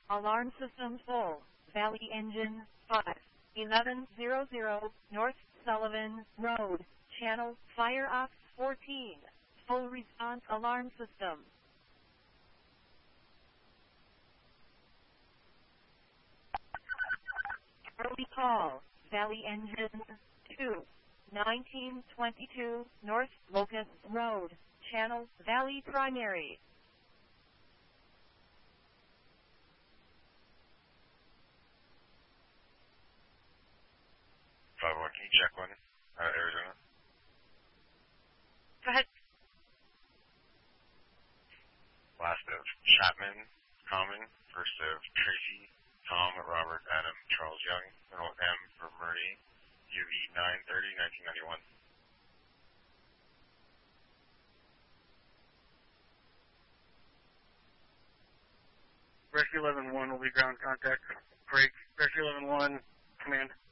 Alarm system full. Valley engine 5. 1100 North Sullivan Road. Channel Fire Ops 14. Full response alarm system. Early call. Valley engine 2. 1922 North Locust Road. Channel Valley Primary. 5-1, can you check one? Arizona. Go ahead. Last of Chapman, Common. First of Tracy, Tom, Robert, Adam, Charles Young. Middle M for Murray. UV 9/30/1991. Rescue 11-1 will be ground contact. Break. Rescue 11-1, command.